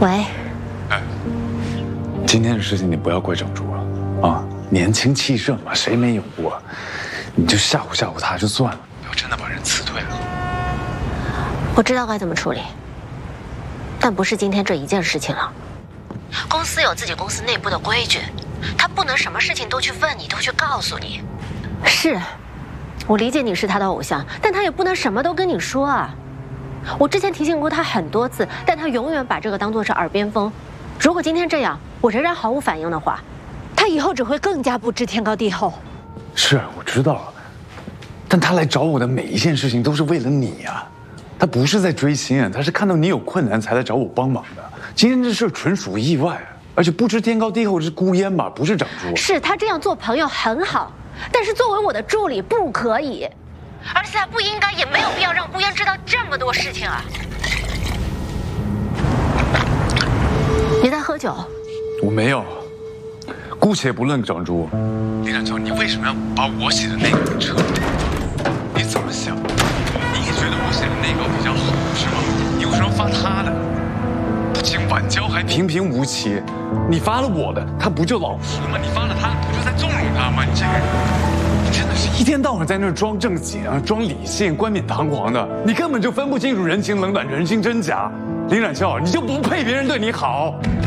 喂。 哎，今天的事情你不要怪整柱了啊，年轻气盛嘛，谁没有过？你就吓唬吓唬他就算了，不要真的把人辞退了。 我知道该怎么处理，但不是今天这一件事情了。公司有自己公司内部的规矩，他不能什么事情都去问你，都去告诉你。是，我理解你是他的偶像，但他也不能什么都跟你说啊。我之前提醒过他很多次，但他永远把这个当作是耳边风。如果今天这样，我仍然毫无反应的话，他以后只会更加不知天高地厚。 是，我知道了，但他来找我的每一件事情都是为了你呀。他不是在追星，他是看到你有困难才来找我帮忙的。今天这事纯属意外，而且不知天高地厚是孤烟吧，不是整柱。 是他这样做朋友很好，但是作为我的助理不可以，而且他不应该也没有必要让孤烟知道这么多事情啊。你在喝酒？ 我没有。姑且不论整柱，林展超，你为什么要把我写的那个给撤了？你怎么想？你也觉得我写的那个比较好是吗？你为什么发他的？不仅晚交还平平无奇，你发了我的，他不就老实了吗？你发了他，不就在纵容他吗？你这个人，你真的是一天到晚在那儿装正经、装理性、冠冕堂皇的，你根本就分不清楚人情冷暖、人心真假。林展超，你就不配别人对你好。